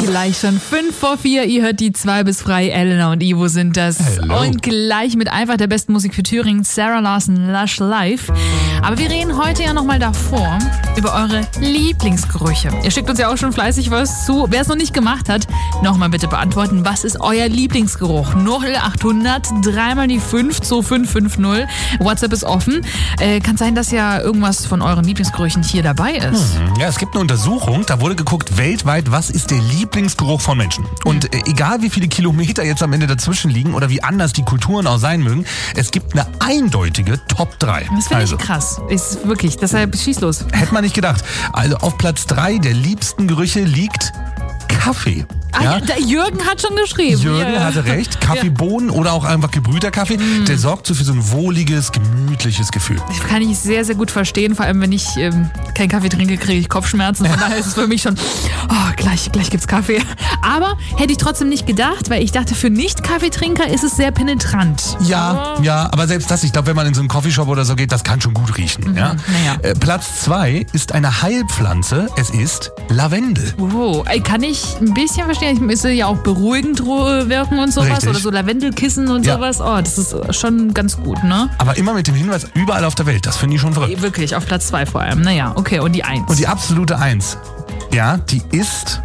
gleich schon 3:55. Ihr hört die 2 bis frei. Elena und Ivo sind das. Hello. Und gleich mit einfach der besten Musik für Thüringen, Sarah Larsen, Lush Life. Aber wir reden heute ja nochmal davor über eure Lieblingsgerüche. Ihr schickt uns ja auch schon fleißig was zu. Wer es noch nicht gemacht hat, nochmal bitte beantworten, was ist euer Lieblingsgeruch? 0800 3x5 2550. WhatsApp ist offen. Kann sein, dass ja irgendwas von euren Lieblingsgerüchen hier dabei ist. Ja, es gibt eine Untersuchung, da wurde geguckt, weltweit, was ist der Lieblingsgeruch von Menschen? Und egal wie viele Kilometer jetzt am Ende dazwischen liegen oder wie anders die Kulturen auch sein mögen, es gibt eine eindeutige Top 3. Das finde ich krass. Ist wirklich, deshalb schieß los. Hätte man nicht gedacht. Also auf Platz 3 der liebsten Gerüche liegt Kaffee. Ja? Der Jürgen hat schon geschrieben. Jürgen hatte recht. Kaffeebohnen oder auch einfach gebrühter Kaffee, der sorgt so für so ein wohliges, gemütliches Gefühl. Das kann ich sehr, sehr gut verstehen. Vor allem, wenn ich keinen Kaffee trinke, kriege ich Kopfschmerzen. Von daher ist es für mich schon, gleich gibt's Kaffee. Aber hätte ich trotzdem nicht gedacht, weil ich dachte, für Nicht-Kaffeetrinker ist es sehr penetrant. Ja, aber selbst das, ich glaube, wenn man in so einen Coffeeshop oder so geht, das kann schon gut riechen. Ja? Naja. Platz 2 ist eine Heilpflanze. Es ist Lavendel. Oh, kann ich ein bisschen verstehen. Ich müsste ja auch beruhigend wirken und sowas. Richtig. Oder so Lavendelkissen und sowas. Oh, das ist schon ganz gut, ne? Aber immer mit dem Hinweis, überall auf der Welt. Das finde ich schon verrückt. Wirklich, auf Platz 2 vor allem. Naja, okay. Und die 1. Und die absolute 1, ja, die ist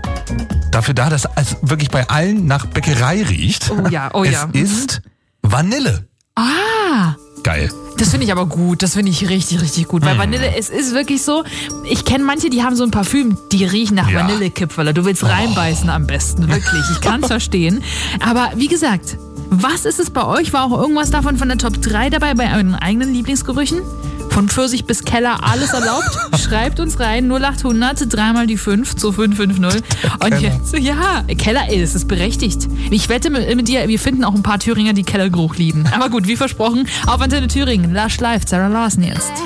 dafür da, dass es wirklich bei allen nach Bäckerei riecht. Oh ja. Es ist Vanille. Ah! Geil. Das finde ich aber gut. Das finde ich richtig, richtig gut. Weil Vanille, es ist wirklich so, ich kenne manche, die haben so ein Parfüm, die riechen nach Vanillekipferl. Du willst reinbeißen am besten. Wirklich. Ich kann es verstehen. Aber wie gesagt, was ist es bei euch? War auch irgendwas davon von der Top 3 dabei bei euren eigenen Lieblingsgerüchen? Von Pfirsich bis Keller, alles erlaubt? Schreibt uns rein, 0800 3x5 2550. Und jetzt, Keller, es ist berechtigt. Ich wette mit dir, wir finden auch ein paar Thüringer, die Kellergeruch lieben. Aber gut, wie versprochen, auf Antenne Thüringen, Lush Life, Sarah Larsen jetzt.